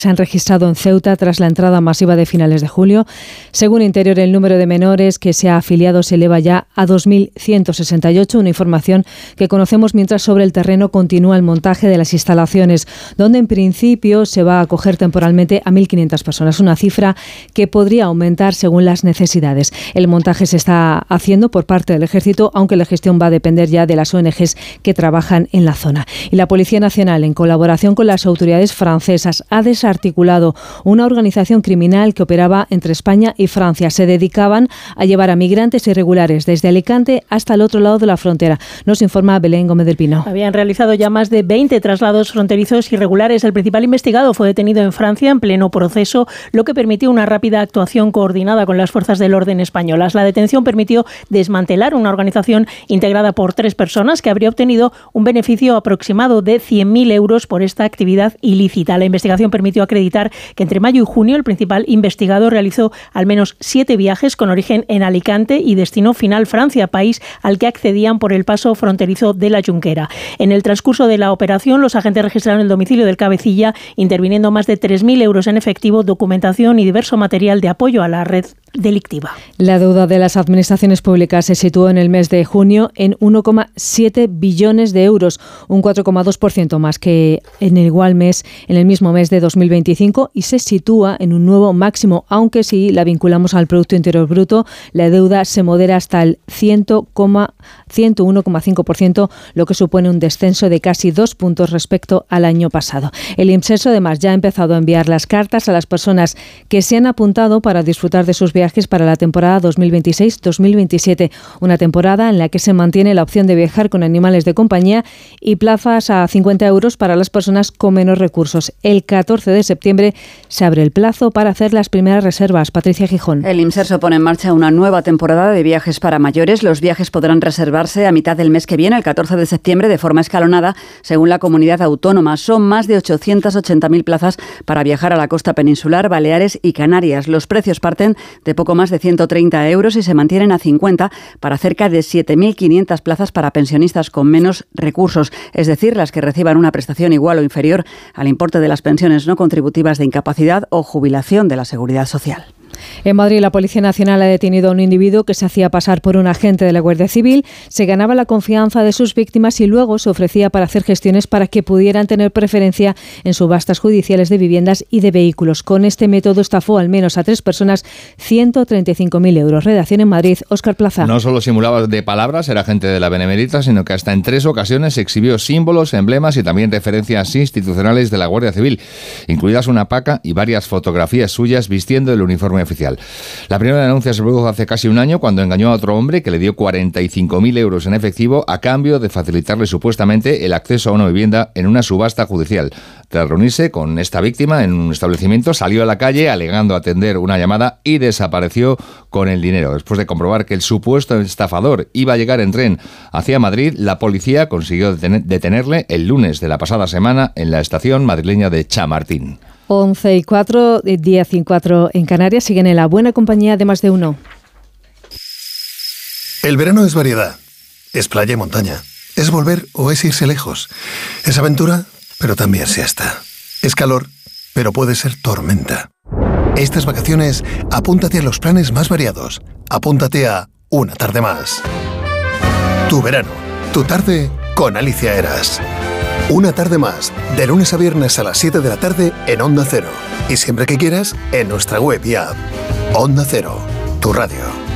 se han registrado en Ceuta tras la entrada masiva de finales de julio. Según Interior, el número de menores que se ha afiliado se eleva ya a 2.168, una información que conocemos mientras sobre el terreno continúa el montaje de las instalaciones, donde en principio se va a acoger temporalmente a 1.500 personas, una cifra que podría aumentar según las necesidades. El montaje se está haciendo por parte del Ejército, aunque la gestión va a depender ya de las ONGs que trabajan en la zona. Y la Policía Nacional, en colaboración con las autoridades francesas, ha desarticulado una organización criminal que operaba entre España y Francia. Se dedicaban a llevar a migrantes irregulares desde Alicante hasta el otro lado de la frontera. Nos informa Belén Gómez del Pino. Habían realizado ya más de 20 traslados fronterizos irregulares. El principal investigado fue detenido en Francia en pleno proceso, lo que permitió una rápida actuación coordinada con las fuerzas del orden españolas. La detención permitió desmantelar una organización integrada por 3 personas que habría obtenido un beneficio aproximado de 100.000 euros por esta actividad ilícita. La investigación permitió acreditar que entre mayo y junio el principal investigado realizó al menos 7 viajes con origen en Alicante y destino final Francia, país al que accedían por el paso fronterizo de la Junquera. En el transcurso de la operación, los agentes registraron el domicilio del cabecilla, interviniendo más de 3.000 euros en efectivo, documentación y diverso material de apoyo a la red delictiva. La deuda de las administraciones públicas se situó en el mes de junio en 1,7 billones de euros, un 4,2% más que en el mismo mes de 2025, y se sitúa en un nuevo máximo, aunque si la vinculamos al Producto Interior Bruto, la deuda se modera hasta el 101,5%, lo que supone un descenso de casi 2 puntos respecto al año pasado. El IMSESO, además, ya ha empezado a enviar las cartas a las personas que se han apuntado para disfrutar de sus viajes para la temporada 2026-2027, una temporada en la que se mantiene la opción de viajar con animales de compañía y plazas a 50 euros para las personas con menos recursos. El 14 de septiembre se abre el plazo para hacer las primeras reservas. Patricia Gijón. El IMSERSO pone en marcha una nueva temporada de viajes para mayores. Los viajes podrán reservarse a mitad del mes que viene, el 14 de septiembre, de forma escalonada, según la comunidad autónoma. Son más de 880.000 plazas para viajar a la costa peninsular, Baleares y Canarias. Los precios parten de poco más de 130 euros y se mantienen a 50 para cerca de 7.500 plazas para pensionistas con menos recursos, es decir, las que reciban una prestación igual o inferior al importe de las pensiones no contributivas de incapacidad o jubilación de la Seguridad Social. En Madrid, la Policía Nacional ha detenido a un individuo que se hacía pasar por un agente de la Guardia Civil, se ganaba la confianza de sus víctimas y luego se ofrecía para hacer gestiones para que pudieran tener preferencia en subastas judiciales de viviendas y de vehículos. Con este método estafó al menos a 3 personas 135.000 euros. Redacción en Madrid, Óscar Plaza. No solo simulaba de palabras ser agente de la Benemérita, sino que hasta en 3 ocasiones exhibió símbolos, emblemas y también referencias institucionales de la Guardia Civil, incluidas una paca y varias fotografías suyas vistiendo el uniforme oficial. La primera denuncia se produjo hace casi un año cuando engañó a otro hombre que le dio 45.000 euros en efectivo a cambio de facilitarle supuestamente el acceso a una vivienda en una subasta judicial. Tras reunirse con esta víctima en un establecimiento, salió a la calle alegando atender una llamada y desapareció con el dinero. Después de comprobar que el supuesto estafador iba a llegar en tren hacia Madrid, la policía consiguió detenerle el lunes de la pasada semana en la estación madrileña de Chamartín. 11:04, 10:04 en Canarias. Siguen en la buena compañía de Más de Uno. El verano es variedad. Es playa y montaña. Es volver o es irse lejos. Es aventura, pero también siesta. Es calor, pero puede ser tormenta. Estas vacaciones, apúntate a los planes más variados. Apúntate a Una Tarde Más. Tu verano, tu tarde con Alicia Eras. Una Tarde Más, de lunes a viernes a las 7 de la tarde en Onda Cero. Y siempre que quieras, en nuestra web y app. Onda Cero, tu radio.